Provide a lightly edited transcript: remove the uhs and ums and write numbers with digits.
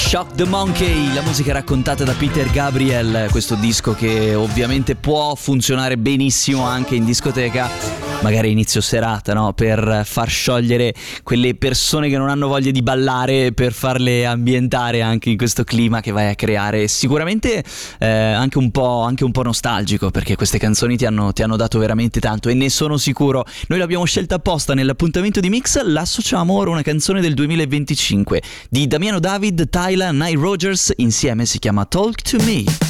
Shock the Monkey, la musica raccontata da Peter Gabriel, questo disco che ovviamente può funzionare benissimo anche in discoteca, magari inizio serata, no? Per far sciogliere quelle persone che non hanno voglia di ballare, per farle ambientare anche in questo clima che vai a creare. Sicuramente anche un po' nostalgico, perché queste canzoni ti hanno dato veramente tanto, e ne sono sicuro. Noi l'abbiamo scelta apposta nell'appuntamento di Mix. L'associamo ora una canzone del 2025 di Damiano David, Tyla, Nile Rodgers, insieme si chiama Talk to Me.